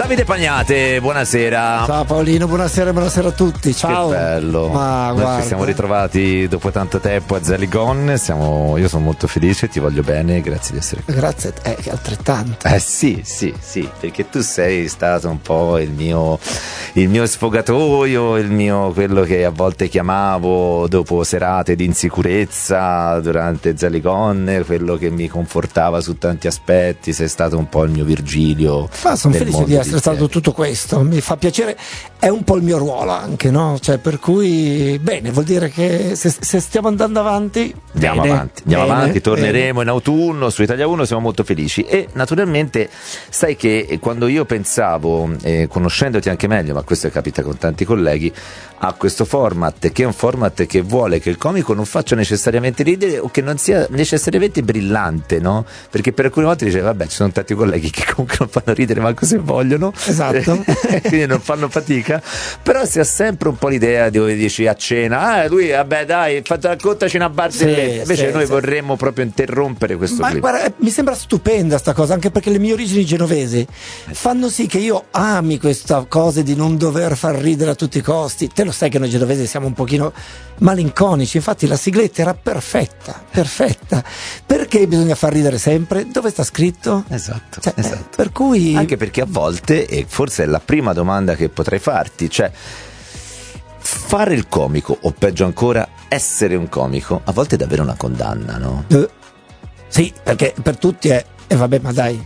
Davide Pagnate, buonasera. Ciao Paolino, buonasera a tutti. Ciao. Che bello. Ma noi guarda, ci siamo ritrovati dopo tanto tempo a Zeligon. Io sono molto felice, ti voglio bene, grazie di essere qui. Grazie, altrettanto. Sì, perché tu sei stato un po' il mio sfogatoio, quello che a volte chiamavo dopo serate di insicurezza durante Zeligon, quello che mi confortava su tanti aspetti. Sei stato un po' il mio Virgilio. Ma sono felice di essere stato tutto questo, mi fa piacere, è un po' il mio ruolo anche, no? Cioè, per cui bene, vuol dire che se stiamo andando avanti andiamo avanti, torneremo in autunno su Italia 1, siamo molto felici. E naturalmente sai che quando io pensavo, conoscendoti anche meglio, ma questo capita con tanti colleghi, a questo format, che è un format che vuole che il comico non faccia necessariamente ridere o che non sia necessariamente brillante, no? Perché per alcune volte dice vabbè, ci sono tanti colleghi che comunque non fanno ridere manco se vogliono, esatto. quindi non fanno fatica, però si ha sempre un po' l'idea dove dici a cena lui vabbè dai raccontaci una barzelletta, invece noi vorremmo proprio interrompere questo clip. Guarda, mi sembra stupenda sta cosa, anche perché le mie origini genovesi fanno sì che io ami questa cosa di non dover far ridere a tutti i costi. Te lo sai che noi genovesi siamo un pochino malinconici, infatti la sigletta era perfetta, perché bisogna far ridere sempre? Dove sta scritto? Esatto. Per cui anche perché a volte, e forse è la prima domanda che potrei farti, cioè fare il comico o peggio ancora essere un comico a volte è davvero una condanna, no? Sì, perché per tutti è vabbè, ma dai,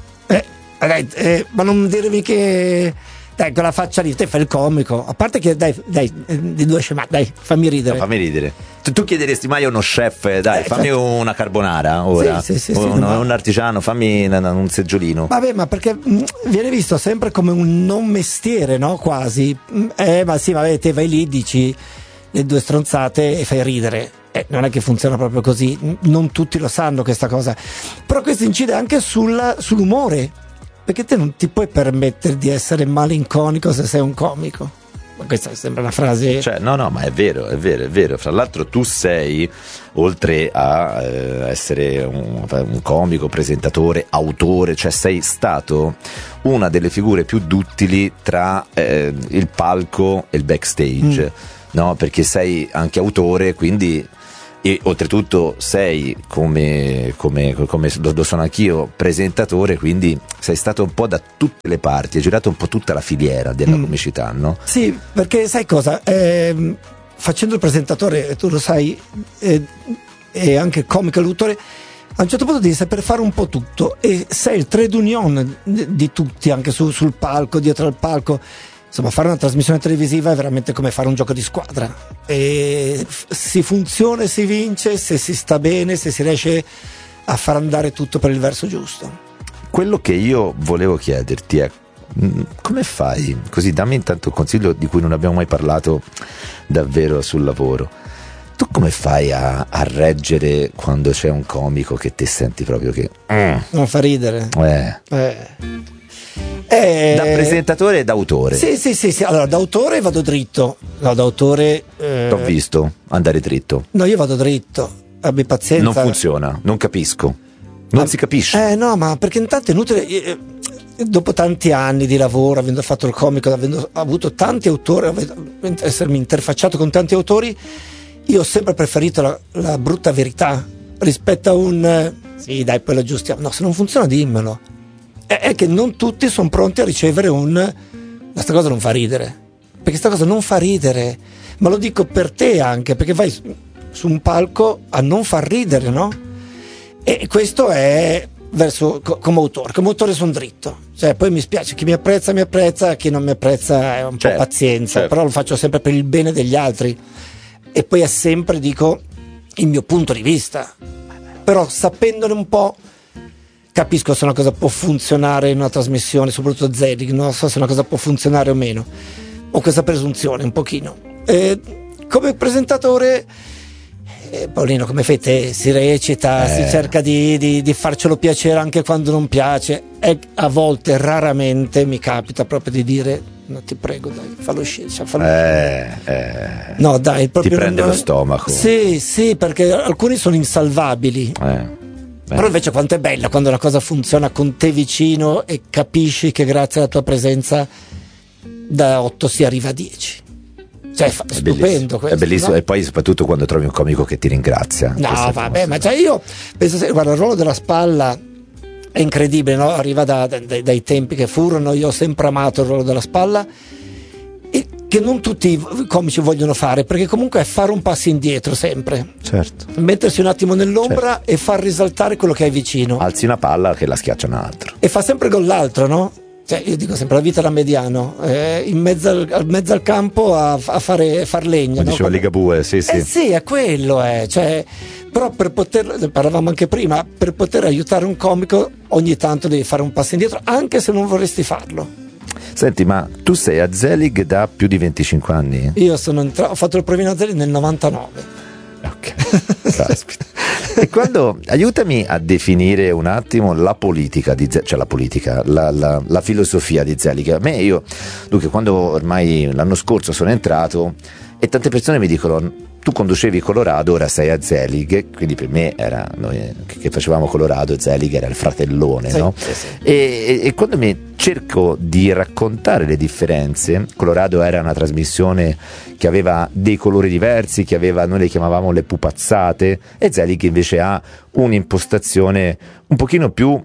ma non dirmi che dai, con la faccia lì te fai il comico, a parte che dai di due scema, dai fammi ridere. No, fammi ridere. Tu chiederesti mai a uno chef dai fammi una carbonara ora, sì, un artigiano fammi un seggiolino? Vabbè, ma perché viene visto sempre come un non mestiere, no? Quasi ma sì, vabbè, te vai lì, dici le due stronzate e fai ridere. Non è che funziona proprio così, non tutti lo sanno questa cosa, però questo incide anche sull'umore, perché te non ti puoi permettere di essere malinconico se sei un comico. Ma questa sembra una frase, cioè, no, ma è vero. Fra l'altro tu sei, oltre a essere un comico, presentatore, autore, cioè sei stato una delle figure più duttili tra il palco e il backstage, no? Perché sei anche autore, quindi, e oltretutto sei come lo sono anch'io, presentatore, quindi sei stato un po' da tutte le parti, hai girato un po' tutta la filiera della comicità, no? Sì, perché sai cosa? Facendo il presentatore, tu lo sai, e anche il comico e l'autore, a un certo punto devi saper fare un po' tutto e sei il trade union di tutti, anche sul palco, dietro al palco. Insomma, fare una trasmissione televisiva è veramente come fare un gioco di squadra, e si funziona e si vince se si sta bene, se si riesce a far andare tutto per il verso giusto. Quello che io volevo chiederti è come fai, così dammi intanto un consiglio di cui non abbiamo mai parlato davvero sul lavoro. Tu come fai a reggere quando c'è un comico che te senti proprio che non fa ridere? Da presentatore e da autore? Sì. Allora, da autore vado dritto. No, da autore. T'ho visto andare dritto. No, io vado dritto. Abbi pazienza. Non funziona, non capisco. Non si capisce. No, ma perché intanto è inutile. Dopo tanti anni di lavoro, avendo fatto il comico, avendo avuto tanti autori, essermi interfacciato con tanti autori, io ho sempre preferito la brutta verità rispetto a un sì, dai, poi lo aggiustiamo. No, se non funziona, dimmelo. È che non tutti sono pronti a ricevere questa cosa non fa ridere, perché sta cosa non fa ridere, ma lo dico per te anche, perché vai su un palco a non far ridere, no? E questo è come autore sono dritto, cioè poi mi spiace, chi mi apprezza, chi non mi apprezza è un po' pazienza, però lo faccio sempre per il bene degli altri, e poi è sempre, dico, il mio punto di vista, però sapendone un po' capisco se una cosa può funzionare in una trasmissione, soprattutto Zelig, non so se una cosa può funzionare o meno, ho questa presunzione un pochino. Come presentatore, Paolino, come fai te? Si recita, si cerca di farcelo piacere anche quando non piace, e a volte, raramente, mi capita proprio di dire no, ti prego, dai, fallo uscire, no, dai, proprio ti prende lo stomaco. Sì, perché alcuni sono insalvabili. Però invece quanto è bella quando la cosa funziona con te vicino e capisci che grazie alla tua presenza da 8 si arriva a 10. Cioè, è stupendo questo, è bellissimo, no? e poi soprattutto quando trovi un comico che ti ringrazia. No, vabbè, ma cioè io penso, guarda, il ruolo della spalla è incredibile, no? Arriva dai tempi che furono, io ho sempre amato il ruolo della spalla, e che non tutti i comici vogliono fare, perché comunque è fare un passo indietro sempre. Certo. Mettersi un attimo nell'ombra, certo, e far risaltare quello che hai vicino. Alzi una palla che la schiaccia un altro. E fa sempre gol l'altro, no? Cioè, io dico sempre, la vita da mediano, in mezzo al campo a far legna. Come diceva Ligabue, sì. Sì, è quello, cioè, però per poter, parlavamo anche prima, per poter aiutare un comico ogni tanto devi fare un passo indietro, anche se non vorresti farlo. Senti, ma tu sei a Zelig da più di 25 anni? Io ho fatto il provino a Zelig nel 99. Ok, caspita. E quando, aiutami a definire un attimo la politica di Zelig, cioè la politica, la filosofia di Zelig. Dunque, quando ormai l'anno scorso sono entrato e tante persone mi dicono: tu conducevi Colorado, ora sei a Zelig, quindi per me era noi che facevamo Colorado, Zelig era il fratellone, sì, no? Sì. E quando cerco di raccontare le differenze, Colorado era una trasmissione che aveva dei colori diversi, noi le chiamavamo le pupazzate, e Zelig invece ha un'impostazione un pochino più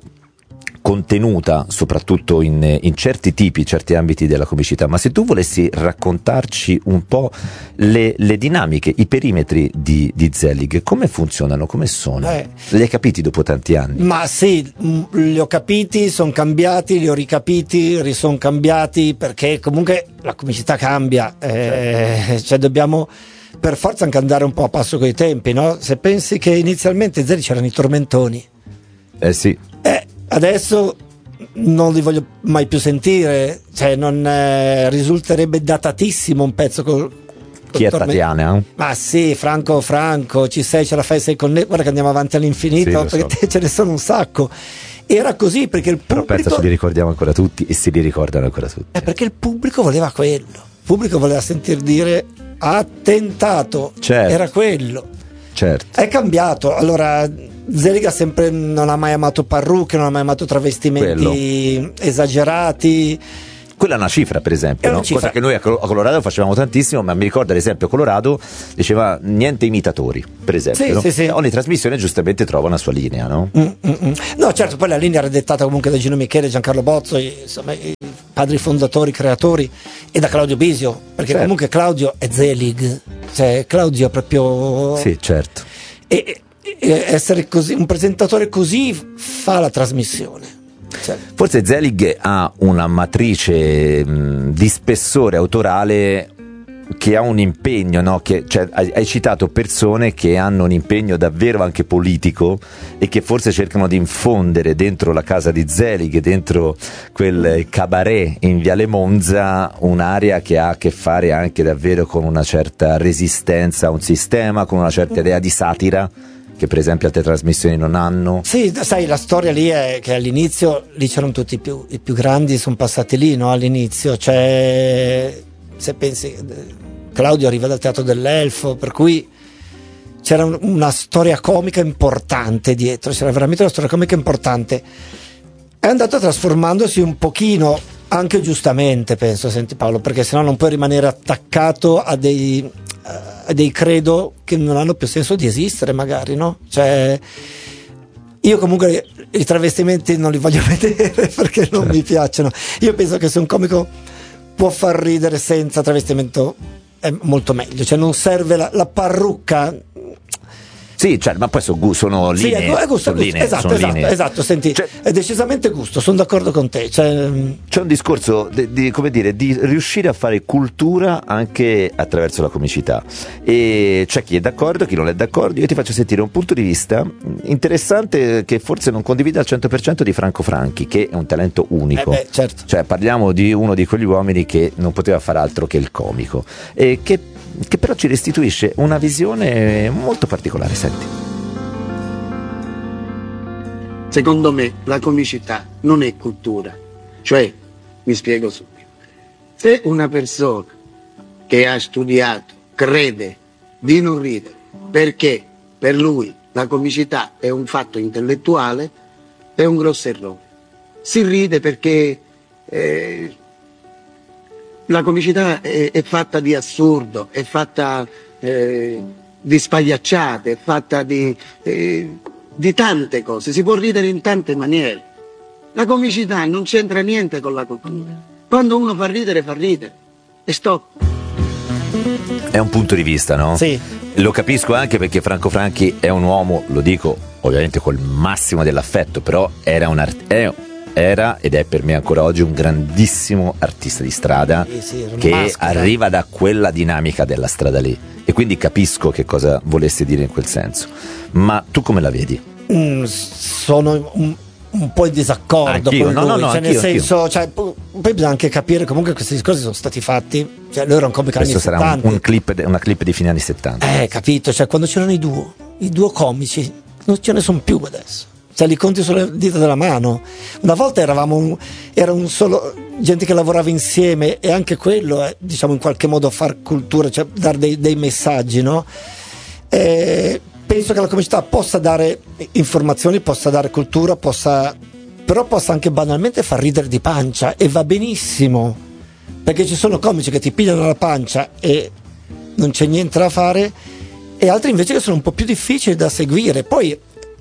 contenuta, soprattutto in certi ambiti della comicità. Ma se tu volessi raccontarci un po' le dinamiche, i perimetri di Zelig, come funzionano, come sono? Li hai capiti dopo tanti anni? Ma sì, li ho capiti, sono cambiati, li ho ricapiti, risono cambiati, perché comunque la comicità cambia, cioè dobbiamo per forza anche andare un po' a passo coi tempi, no? Se pensi che inizialmente Zelig c'erano i tormentoni. Sì. Adesso non li voglio mai più sentire, cioè non risulterebbe datatissimo un pezzo chi è Tatiana? Ma sì, Franco, ci sei, ce la fai, sei connesso, guarda che andiamo avanti all'infinito, sì, perché ce ne sono un sacco. Era così perché il pubblico... Però pensa, ce li ricordiamo ancora tutti e si li ricordano ancora tutti. È perché il pubblico voleva quello, il pubblico voleva sentir dire attentato, certo, era quello. Certo. È cambiato, allora Zelig non ha mai amato parrucche, non ha mai amato travestimenti esagerati. Quella è una cifra, per esempio, no? Cosa che noi a Colorado facevamo tantissimo, ma mi ricordo ad esempio Colorado diceva niente imitatori, per esempio, sì, no? Sì. Ogni trasmissione giustamente trova una sua linea, no? No, certo, poi la linea era dettata comunque da Gino Michele, Giancarlo Bozzo, insomma i padri fondatori, creatori, e da Claudio Bisio, perché certo, comunque Claudio è Zelig, cioè Claudio è proprio... Sì, certo. E essere così, un presentatore così fa la trasmissione. Cioè. Forse Zelig ha una matrice di spessore autorale che ha un impegno, no? Cioè, hai citato persone che hanno un impegno davvero anche politico e che forse cercano di infondere dentro la casa di Zelig, dentro quel cabaret in Viale Monza, un'area che ha a che fare anche davvero con una certa resistenza a un sistema, con una certa idea di satira che per esempio altre trasmissioni non hanno. Sì, sai, la storia lì è che all'inizio lì c'erano tutti i più grandi, sono passati lì, no? All'inizio, cioè, se pensi, Claudio arriva dal Teatro dell'Elfo, per cui c'era una storia comica importante dietro, c'era veramente una storia comica importante. È andato trasformandosi un pochino, anche giustamente, penso, senti Paolo, perché sennò non puoi rimanere attaccato a dei credo che non hanno più senso di esistere, magari, no? Cioè, io comunque i travestimenti non li voglio vedere perché non mi piacciono. Io penso che se un comico può far ridere senza travestimento è molto meglio, cioè non serve la parrucca. Sì, cioè, ma poi sono linee. Sì, è gusto, sono linee, esatto, senti, cioè, è decisamente gusto, sono d'accordo con te. Cioè... C'è un discorso come dire, di riuscire a fare cultura anche attraverso la comicità. E c'è chi è d'accordo, chi non è d'accordo. Io ti faccio sentire un punto di vista interessante che forse non condivide al 100% di Franco Franchi, che è un talento unico. Certo. Cioè, parliamo di uno di quegli uomini che non poteva fare altro che il comico. E che però ci restituisce una visione molto particolare. Senti. Secondo me la comicità non è cultura, cioè, mi spiego subito, se una persona che ha studiato crede di non ridere perché per lui la comicità è un fatto intellettuale, è un grosso errore. Si ride perché la comicità è fatta di assurdo, è fatta di spagliacciate, è fatta di tante cose, si può ridere in tante maniere. La comicità non c'entra niente con la cultura. Quando uno fa ridere e stop. È un punto di vista, no? Sì. Lo capisco anche perché Franco Franchi è un uomo, lo dico ovviamente col massimo dell'affetto, però era ed è per me ancora oggi un grandissimo artista di strada, che maschera. arriva da quella dinamica della strada lì, e quindi capisco che cosa volesse dire in quel senso. Ma tu come la vedi? Sono un po' in disaccordo Anch'io, con lui, no, cioè, nel senso, cioè, poi bisogna anche capire comunque che questi discorsi sono stati fatti, cioè lui era un comico anni Questo 70. sarà una clip di fine anni 70. Capito, cioè quando c'erano i duo comici, non ce ne sono più adesso. Cioè li conti sulle dita della mano. Una volta era un solo gente che lavorava insieme, e anche quello è, diciamo, in qualche modo far cultura, cioè dare dei messaggi, no? Penso che la comicità possa dare informazioni, possa dare cultura, però possa anche banalmente far ridere di pancia, e va benissimo, perché ci sono comici che ti pigliano la pancia e non c'è niente da fare, e altri invece che sono un po' più difficili da seguire. Poi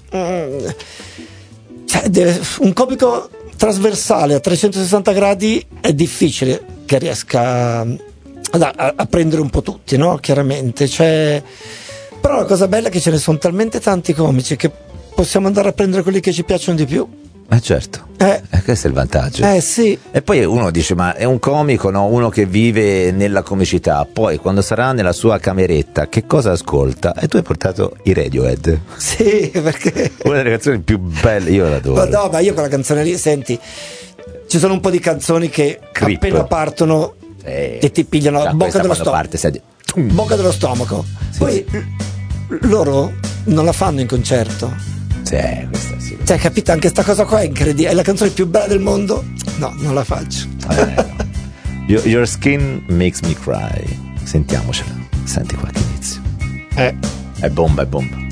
un comico trasversale a 360 gradi è difficile che riesca a prendere un po' tutti, no? Chiaramente, però la cosa bella è che ce ne sono talmente tanti comici che possiamo andare a prendere quelli che ci piacciono di più. Certo, questo è il vantaggio. Sì. E poi uno dice, ma è un comico, no? Uno che vive nella comicità, poi quando sarà nella sua cameretta che cosa ascolta? E tu hai portato i Radiohead. Sì, perché una delle canzoni più belle, io l'adoro. Ma io quella canzone lì, senti, ci sono un po' di canzoni che Creep. appena partono e ti pigliano la bocca dello stomaco. Bocca dello stomaco. Sì, Poi loro non la fanno in concerto. Questa sì. Cioè, capito, anche sta cosa qua è incredibile. È la canzone più bella del mondo? No, non la faccio. Your Skin Makes Me Cry. Sentiamocela. Senti qualche inizio. È bomba.